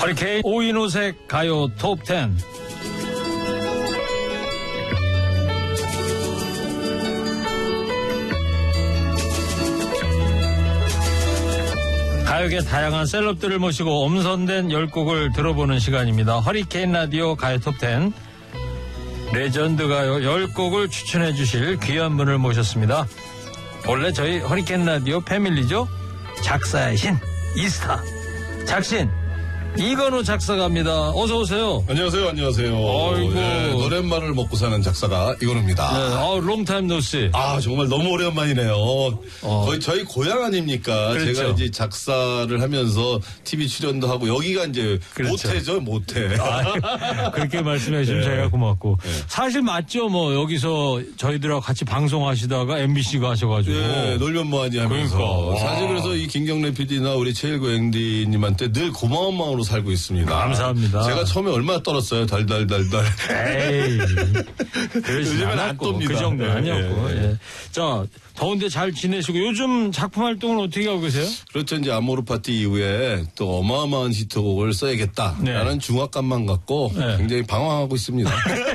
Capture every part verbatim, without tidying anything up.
허리케인 오인오색 가요 톱 텐. 가요계 다양한 셀럽들을 모시고 엄선된 열 곡을 들어보는 시간입니다. 허리케인 라디오 가요 톱 텐. 레전드 가요 열 곡을 추천해 주실 귀한 분을 모셨습니다. 원래 저희 허리케인 라디오 패밀리죠. 작사의 신 이스타 작신 이건우 작사가입니다. 어서 오세요. 안녕하세요. 안녕하세요. 아이고. 예, 노랫말을 먹고 사는 작사가 이건우입니다. 네, 아, 롱타임 노씨. 아, 정말 너무 오랜만이네요. 어. 거의 저희 고향 아닙니까? 그렇죠. 제가 이제 작사를 하면서 티비 출연도 하고 여기가 이제 그렇죠. 모태죠, 모태. 아, 그렇게 말씀해 주시면 네. 저희가 고맙고. 네. 사실 맞죠. 뭐 여기서 저희들하고 같이 방송하시다가 엠비씨가 하셔가지고. 네, 놀면 뭐하니 하면서. 그러니까. 사실 그래서 이 김경래 피디나 우리 최일구 앵디님한테 늘 고마운 마음으로 살고 있습니다. 감사합니다. 제가 처음에 얼마나 떨었어요. 달달달달. 에이. 그러시지 요즘엔 안 않았고. 떱니다. 그 정도는 네, 아니었고. 네. 예. 자, 더운데 잘 지내시고 요즘 작품 활동은 어떻게 하고 계세요? 그렇죠. 이제 아모르 파티 이후에 또 어마어마한 히트곡을 써야겠다라는 네. 중압감만 갖고 네. 굉장히 방황하고 있습니다.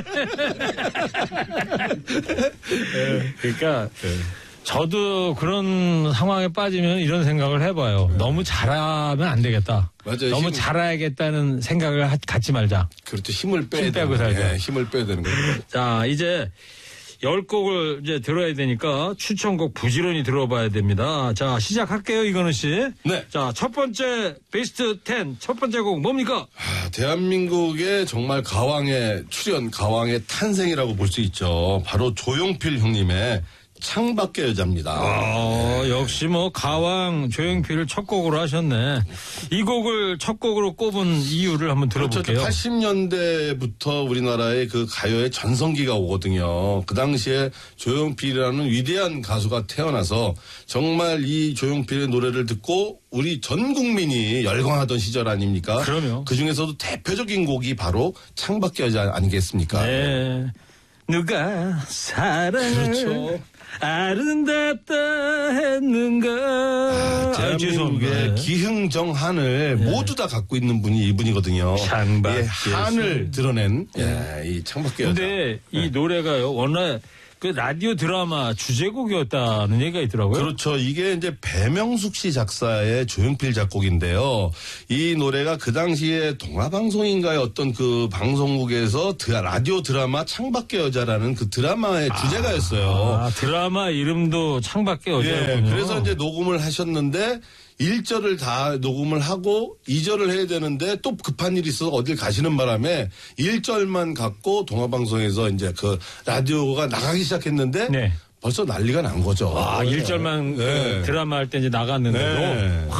그러니까 네. 저도 그런 상황에 빠지면 이런 생각을 해봐요. 너무 잘하면 안 되겠다. 맞아요. 너무 힘- 잘해야겠다는 생각을 하, 갖지 말자. 그렇죠. 힘을 빼야 힘 빼고 되는 살자. 예, 힘을 빼야 되는 거죠. 자, 이제 열 곡을 이제 들어야 되니까 추천곡 부지런히 들어봐야 됩니다. 자, 시작할게요, 이건우 씨. 네. 자, 첫 번째 베스트 텐, 첫 번째 곡 뭡니까? 아, 대한민국의 정말 가왕의 출연, 가왕의 탄생이라고 볼 수 있죠. 바로 조용필 형님의 창밖의 여자입니다. 아, 역시 뭐 가왕 조용필을 첫 곡으로 하셨네. 이 곡을 첫 곡으로 꼽은 이유를 한번 그렇죠. 들어볼게요. 팔십 년대부터 우리나라의 그 가요의 전성기가 오거든요. 그 당시에 조용필이라는 위대한 가수가 태어나서 정말 이 조용필의 노래를 듣고 우리 전 국민이 열광하던 시절 아닙니까? 그럼요. 그 중에서도 대표적인 곡이 바로 창밖의 여자 아니겠습니까? 네. 누가 사랑을 그렇죠. 아름답다 했는가. 아, 대한민국의 죄송합니다. 기흥정한을 모두 다 갖고 있는 분이 이분이거든요. 창밖의 예, 한을 드러낸 예, 이 창밖의 여자. 근데 이 노래가요, 워낙 그 라디오 드라마 주제곡이었다는 얘기가 있더라고요. 그렇죠. 이게 이제 배명숙 씨 작사의 조용필 작곡인데요. 이 노래가 그 당시에 동아방송인가의 어떤 그 방송국에서 드, 라디오 드라마 창밖의 여자라는 그 드라마의 주제가였어요. 아, 드라마 이름도 창밖의 예, 여자였군요. 그래서 이제 녹음을 하셨는데 일 절을 다 녹음을 하고 이 절을 해야 되는데 또 급한 일이 있어서 어딜 가시는 바람에 일 절만 갖고 동아방송에서 이제 그 라디오가 나가기 시작했는데 네. 벌써 난리가 난 거죠. 아, 일 절만 네. 그 드라마 할 때 이제 나갔는데도. 네.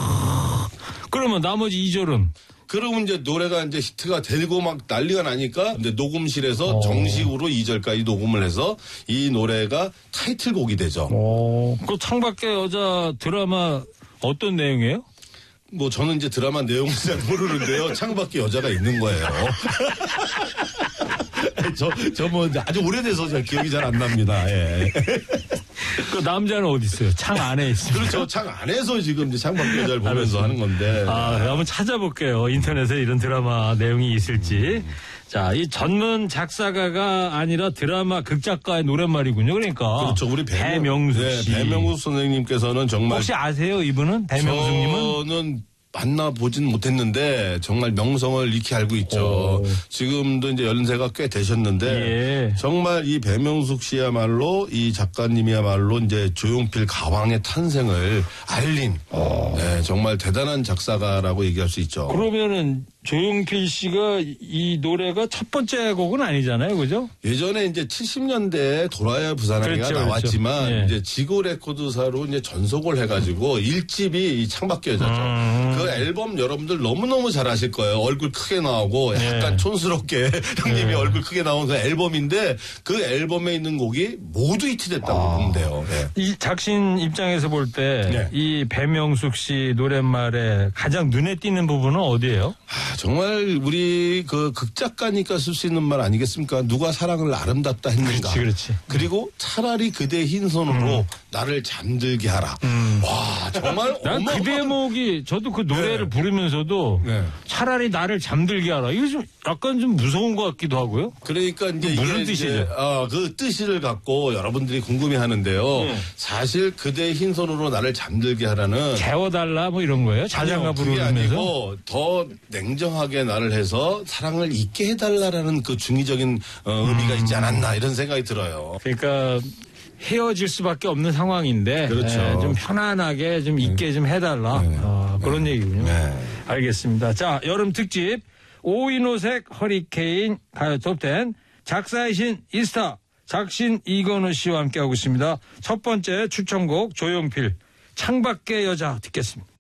그러면 나머지 이 절은? 그러면 이제 노래가 이제 히트가 되고 막 난리가 나니까 이제 녹음실에서 어. 정식으로 이 절까지 녹음을 해서 이 노래가 타이틀곡이 되죠. 오. 그 창밖의 여자 드라마 어떤 내용이에요? 뭐 저는 이제 드라마 내용은 잘 모르는데요. 창밖에 여자가 있는 거예요. 저, 저 뭐 아주 오래돼서 잘 기억이 잘 안 납니다. 예. 그 남자는 어디 있어요? 창 안에 있어요. 그렇죠. 창 안에서 지금 이제 창밖에 여자를 보면서 하는 건데. 아, 한번 찾아볼게요. 인터넷에 이런 드라마 내용이 있을지. 자, 이 전문 작사가가 아니라 드라마 극작가의 노랫말이군요. 그러니까. 그렇죠. 우리 배명, 배명숙 네, 씨. 배명숙 선생님께서는 정말. 혹시 아세요, 이분은? 배명숙님은? 저는 만나보진 못했는데 정말 명성을 익히 알고 있죠. 오. 지금도 이제 연세가 꽤 되셨는데 예. 정말 이 배명숙 씨야말로 이 작가님이야말로 이제 조용필 가왕의 탄생을 알린 네, 정말 대단한 작사가라고 얘기할 수 있죠. 그러면은 조용필 씨가 이 노래가 첫 번째 곡은 아니잖아요, 그죠? 예전에 이제 칠십 년대에 돌아야 부산항이가 그렇죠, 나왔지만 그렇죠. 예. 이제 지고 레코드사로 이제 전속을 해가지고 일 집이 이 창밖의 여자죠. 음. 그 앨범 여러분들 너무너무 잘 아실 거예요. 얼굴 크게 나오고 약간 예. 촌스럽게 형님이 예. 얼굴 크게 나온 그 앨범인데 그 앨범에 있는 곡이 모두 히트됐다고 아. 보면 돼요. 예. 이 작신 입장에서 볼 때 이 네. 배명숙 씨 노랫말에 가장 눈에 띄는 부분은 어디예요? 아, 정말 우리 그 극작가니까 쓸 수 있는 말 아니겠습니까? 누가 사랑을 아름답다 했는가. 그렇지, 그렇지. 그리고 차라리 그대 흰 손으로 나를 잠들게 하라. 음. 와, 정말. 난 그 대목이, 저도 그 노래를 네. 부르면서도 네. 차라리 나를 잠들게 하라. 이게 좀 약간 좀 무서운 것 같기도 하고요. 그러니까 이제 무슨 이게 뜻이죠? 이제, 아, 그 뜻을 갖고 여러분들이 궁금해 하는데요. 네. 사실 그대의 흰 손으로 나를 잠들게 하라는 재워달라 뭐 이런 거예요? 자장가 아니요, 그게 부르면서? 아니고 더 냉정하게 나를 해서 사랑을 잊게 해달라라는 그 중의적인 어, 의미가 있지 않았나 이런 생각이 들어요. 그러니까 헤어질 수밖에 없는 상황인데 그렇죠. 예, 좀 편안하게 좀 있게 좀 해달라. 네. 어, 그런 얘기군요. 네. 알겠습니다. 자, 여름 특집 오인오색 허리케인 가요 톱텐 작사의 신 이스타 작신 이건우 씨와 함께하고 있습니다. 첫 번째 추천곡 조용필 창밖의 여자 듣겠습니다.